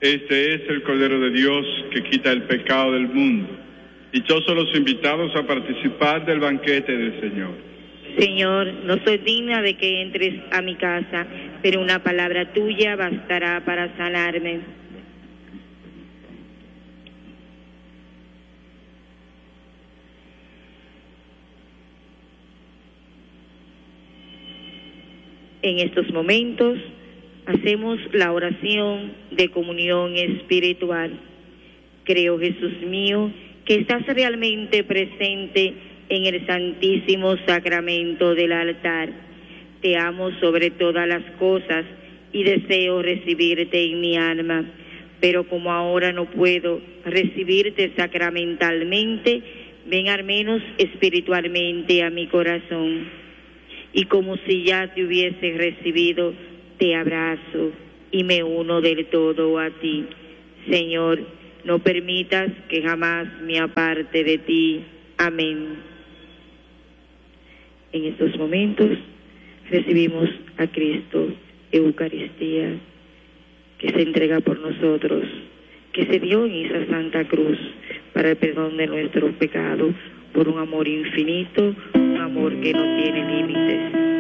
Este es el Cordero de Dios que quita el pecado del mundo. Dichosos los invitados a participar del banquete del Señor. Señor, no soy digna de que entres a mi casa, pero una palabra tuya bastará para sanarme. En estos momentos hacemos la oración de comunión espiritual. Creo, Jesús mío, que estás realmente presente en el santísimo sacramento del altar. Te amo sobre todas las cosas y deseo recibirte en mi alma, pero como ahora no puedo recibirte sacramentalmente, ven al menos espiritualmente a mi corazón. Y como si ya te hubiese recibido, te abrazo y me uno del todo a ti. Señor, no permitas que jamás me aparte de ti. Amén. En estos momentos recibimos a Cristo, Eucaristía, que se entrega por nosotros, que se dio en esa santa cruz para el perdón de nuestros pecados, por un amor infinito, un amor que no tiene límites.